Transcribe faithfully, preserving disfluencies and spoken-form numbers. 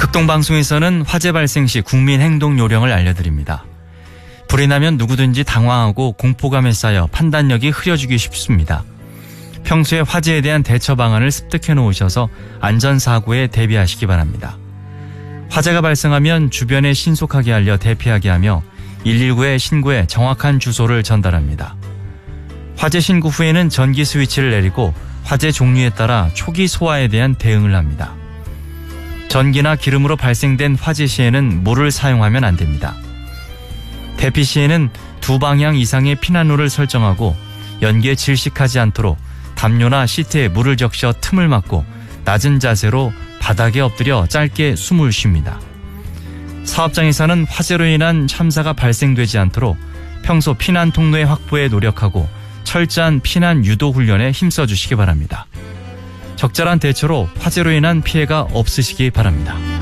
학동방송에서는 화재 발생 시 국민 행동 요령을 알려드립니다. 불이 나면 누구든지 당황하고 공포감에 쌓여 판단력이 흐려지기 쉽습니다. 평소에 화재에 대한 대처 방안을 습득해 놓으셔서 안전사고에 대비하시기 바랍니다. 화재가 발생하면 주변에 신속하게 알려 대피하게 하며 일일구에 신고해 정확한 주소를 전달합니다. 화재 신고 후에는 전기 스위치를 내리고 화재 종류에 따라 초기 소화에 대한 대응을 합니다. 전기나 기름으로 발생된 화재 시에는 물을 사용하면 안 됩니다. 대피 시에는 두 방향 이상의 피난로를 설정하고 연기에 질식하지 않도록 담요나 시트에 물을 적셔 틈을 막고 낮은 자세로 바닥에 엎드려 짧게 숨을 쉽니다. 사업장에서는 화재로 인한 참사가 발생되지 않도록 평소 피난 통로의 확보에 노력하고 철저한 피난 유도 훈련에 힘써 주시기 바랍니다. 적절한 대처로 화재로 인한 피해가 없으시기 바랍니다.